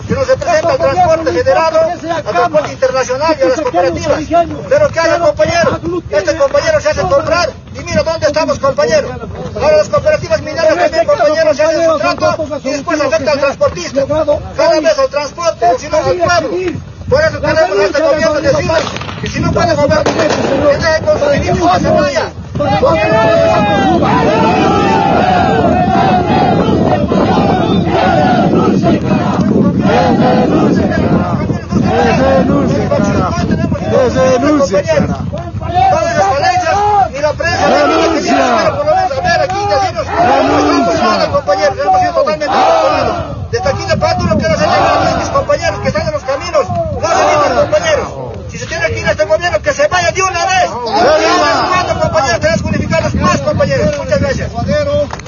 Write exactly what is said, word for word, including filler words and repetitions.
que nos representa el transporte federado, al transporte internacional y a las cooperativas. Pero que haya, compañero, este compañero se hace comprar y mira dónde estamos, compañero. Ahora las cooperativas mineras también, compañeros, se hacen su trato y después afecta al transportista. Cada vez al transporte, sino al pueblo. Por eso queremos a este gobierno decirles que si no puede mover, que deje con sus equipos que se vaya. ¡Que se denuncie, cara! ¡Que se denuncie, cara!